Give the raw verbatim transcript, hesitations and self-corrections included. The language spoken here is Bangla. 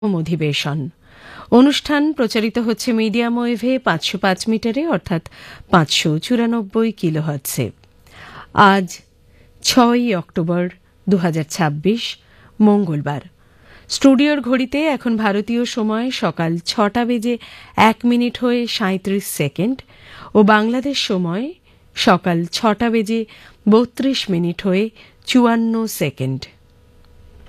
অধিবেশন অনুষ্ঠান প্রচারিত হচ্ছে মিডিয়াম ওয়েভে পাঁচশো পাঁচ মিটারে অর্থাৎ পাঁচশো চুরানব্বই কিলোহার্টজে। আজ ছয়ই অক্টোবর দু হাজার ছাব্বিশ মঙ্গলবার। স্টুডিওর ঘড়িতে এখন ভারতীয় সময় সকাল ছটা বেজে এক মিনিট হয়ে সাঁত্রিশ সেকেন্ড ও বাংলাদেশ সময় সকাল ছটা বেজে বত্রিশ মিনিট হয়ে চুয়ান্ন সেকেন্ড।